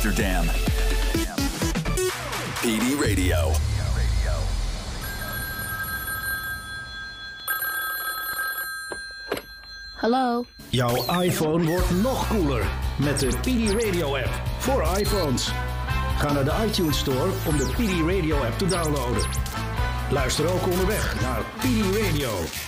Amsterdam. PD Radio. Hallo. Jouw iPhone wordt nog cooler met de PD Radio app voor iPhones. Ga naar de iTunes Store om de PD Radio app te downloaden. Luister ook onderweg naar PD Radio.